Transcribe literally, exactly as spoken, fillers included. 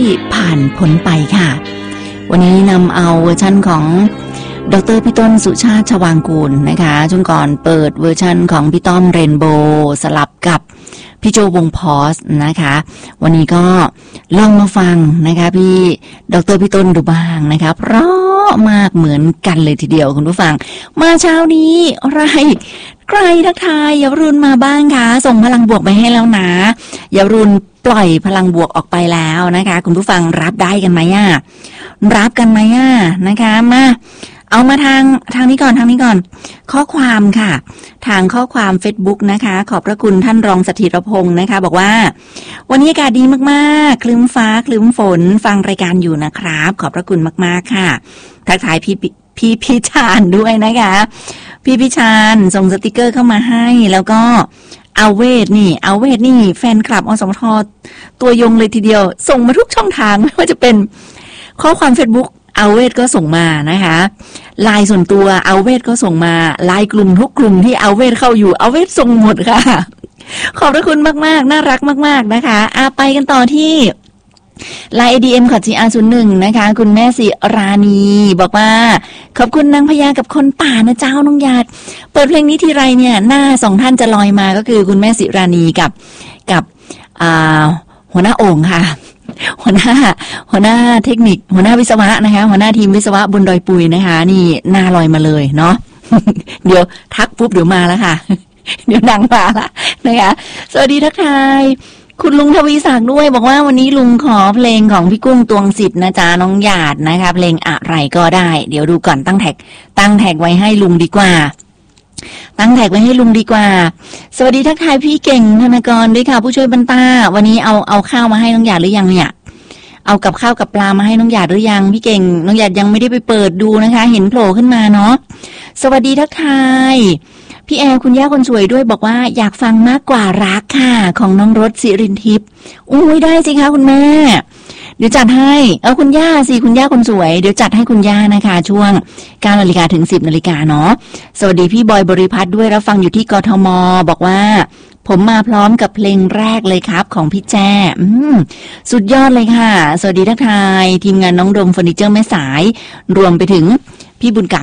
ผ่านพ้นไปค่ะวันนี้นำเอาเวอร์ชั่นของดร.พี่ต้นสุชาติชวางกูลนะคะช่วงก่อนเปิดเวอร์ชั่นของพี่ต้อมเรนโบว์สลับกับพี่โจวงพอสนะคะวันนี้ก็ลองมาฟังนะคะพี่ดร.พี่ต้นดูบ้างนะคะเพราะมากเหมือนกันเลยทีเดียวคุณผู้ฟังมาเช้านี้อะไรใครทักทายอย่ารุนมาบ้างค่ะส่งพลังบวกไปให้แล้วนะอย่ารุนปล่อยพลังบวกออกไปแล้วนะคะคุณผู้ฟังรับได้กันไหมอ่ะรับกันไหมอ่ะนะคะมาเอามาทางทางนี้ก่อนทางนี้ก่อนข้อความค่ะทางข้อความ Facebook นะคะขอบพระคุณท่านรองสถิรพงศ์นะคะบอกว่าวันนี้อากาศดีมากๆคลึ้มฟ้าคลึ้มฝนฟังรายการอยู่นะครับขอบพระคุณมากๆค่ะทักทายพี่พี่พิชานด้วยนะคะพี่พิชานส่งสติกเกอร์เข้ามาให้แล้วก็เอาเวทนี่เอาเวทนี่แฟนคลับอสมทตัวยงเลยทีเดียวส่งมาทุกช่องทางไม่ว่าจะเป็นข้อความ Facebookเอาเวทก็ส่งมานะคะไลน์ส่วนตัวเอาเวทก็ส่งมาไลน์กลุ่มทุกกลุ่มที่เอาเวทเข้าอยู่เอาเวทส่งหมดค่ะขอบพระคุณมากๆน่ารักมากๆนะคะอาไปกันต่อที่ไลน์ เอ ดี เอ็ม ขอ จี อาร์ ศูนย์ หนึ่งนะคะคุณแม่สิราณีบอกว่าขอบคุณนางพญากับคนป่านะเจ้าน้องหยาดเปิดเพลงนี้ทีไรเนี่ยหน้าสองท่านจะลอยมาก็คือคุณแม่สิราณีกับกับอ่าหัวหน้าโอ่งค่ะหัวหน้าหัวหน้าเทคนิคหัวหน้าวิศวะนะคะหัวหน้าทีมวิศวะบนดอยปุยนะคะนี่หน้าลอยมาเลยเนาะ เดี๋ยวทักปุ๊บเดี๋ยวมาแล้วค่ะ เดี๋ยวนางมาละนะคะสวัสดีทักทายคุณลุงทวีศักดิ์ด้วยบอกว่าวันนี้ลุงขอเพลงของพี่กุ้งตวงสิทธิ์นะจ๊ะน้องหยาดนะคะเพลงอะไรก็ได้เดี๋ยวดูก่อนตั้งแท็กตั้งแท็กไว้ให้ลุงดีกว่าตั้งแท็กไว้ให้ลุงดีกว่าสวัสดีทักทายพี่เก่งธนกรด้วยค่ะผู้ช่วยบรรต้าวันนี้เอาเอาข้าวมาให้น้องหยาดหรือยังเนี่ยเอากับข้าวกับปลามาให้น้องหยาดหรือยังพี่เก่งน้องหยาดยังไม่ได้ไปเปิดดูนะคะเห็นโผล่ขึ้นมาเนาะสวัสดีทักทายพี่แอร์คุณย่าคนสวยด้วยบอกว่าอยากฟังมากกว่ารักค่ะของน้องรถสิรินทิพย์อุ้ยได้สิคะคุณแม่เดี๋ยวจัดให้เอาคุณย่าสิคุณย่าคนสวยเดี๋ยวจัดให้คุณย่านะคะช่วงเก้านาฬิกาถึงสิบนาฬิกาเนาะสวัสดีพี่บอยบริพัตรด้วยรับฟังอยู่ที่กทมบอกว่าผมมาพร้อมกับเพลงแรกเลยครับของพี่แจ้อืมสุดยอดเลยค่ะสวัสดีทักทายทีมงานน้องดมเฟอร์นิเจอร์แม่สายรวมไปถึงพี่บุญก